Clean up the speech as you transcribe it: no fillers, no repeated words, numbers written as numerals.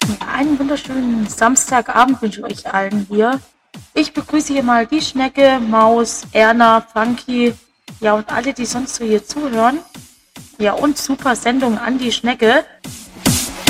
Ja, einen wunderschönen Samstagabend wünsche ich euch allen hier. Ich begrüße hier mal die Schnecke, Maus, Erna, Funky, ja und alle, die sonst so hier zuhören. Ja, und super Sendung an die Schnecke.